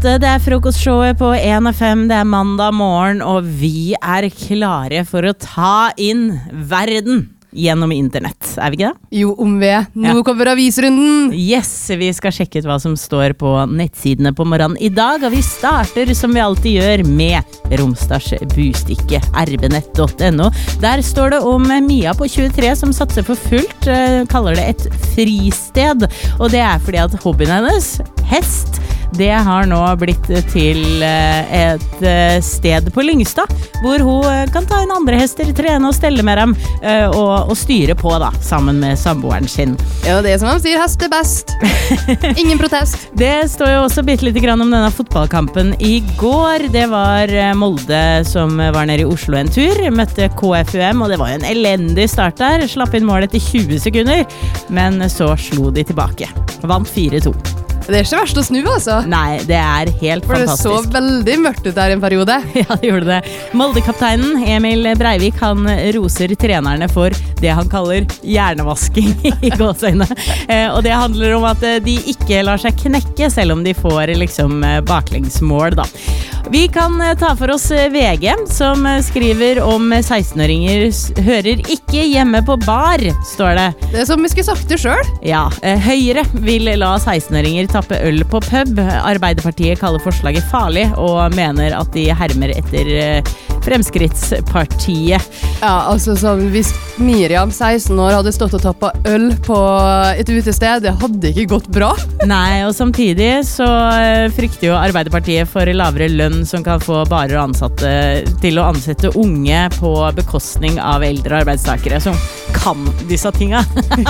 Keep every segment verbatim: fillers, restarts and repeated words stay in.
åtte, det er frokostshowet på en F M, det er mandag morgen, og vi er klare for å ta inn verden gjennom internett, er vi ikke det? Jo, om vi. Nå Ja. kommer avisrunden. Yes, vi skal sjekke ut hva som står på nettsidene på morgenen i dag, og vi starter som vi alltid gjør med Romsdals bustikke, erbnett punktum no. Der står det om Mia på tjuetre som satser for fullt, eh, kaller det et fristed, og det er fordi at hobbyen hennes, hest, det har nå blitt til eh, et eh, sted på Lyngstad, hvor hun eh, kan ta inn andre hester, trene og stelle med dem, eh, og, og styre på da, sammen med samboeren sin. Ja, det er som de sier, hest er best. Ingen protest. Det står jo også bitte litt grann om denne fotballkampen i går. Det var eh, Molde som var nede i Oslo en tur, møtte K F U M, og det var jo en elendig start der. Slapp inn mål etter tjue sekunder, men så slo de tilbake. Vant fire to. Det er ikke verst å snu, altså. Nei, det er helt For det fantastisk. så veldig mørkt ut der en periode. Ja, det gjorde det. Molde-kapteinen Emil Breivik, han roser trenerne for det han kaller hjernevasking i gåseøyne. Eh, og det handler om at de ikke lar seg knekke, selv om de får liksom baklengsmål, da. Vi kan ta for oss V G, som skriver om seksten-åringer hører ikke hjemme på bar, står det. Det er som vi skulle sagt det selv. Ja, Høyre vil la seksten-åringer tappe øl på pub. Arbeiderpartiet kaller forslaget farlig og mener at de hermer etter Fremskrittspartiet. Ja, altså sånn, hvis Miriam, seksten år, hadde stått og tappet øl på et utested, det hadde ikke gått bra. Nei, og samtidig så frykter jo Arbeiderpartiet for lavere lønn som kan få barer og ansatte til å ansette unge på bekostning av eldre arbeidstakere som kan disse tinga.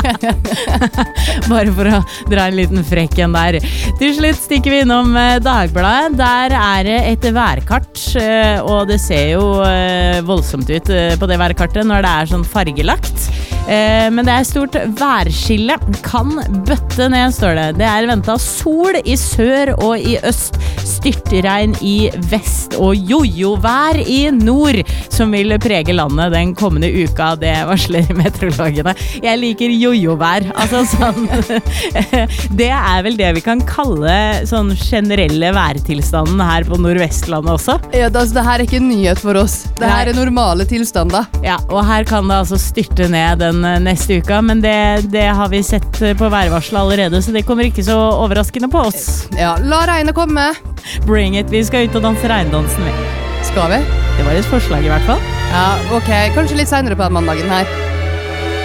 Bare for å dra en liten frekk en der. Til slutt stikker vi innom Dagbladet. Der er det et værkart, og det ser jo voldsomt ut på det værkartet når det er sånn fargelagt. Men det er stort værskille. Kan bøtte ned, står det. Det er ventet sol i sør og i øst, styrtregn i vest og jojo-vær i nord, som vil prege landet den kommende uka. Det varsler meteorologene. Jeg liker jojo-vær. Altså sånn, det er vel det vi kan kalle sånn generelle værtilstanden her på Nordvestlandet også. Ja, det, altså, det her er ikke en nyhet for oss. Det her er normale tilstander. Ja, og her kan det altså styrte ned den neste uka, men det, det har vi sett på værvarselet allerede, så det kommer ikke så overraskende på oss. Ja, la regnet komme. Bring it, vi skal ut og danse regndansen med. Skal vi? Det var et forslag i hvert fall. Ja, ok. Kanskje litt senere på den mandagen her.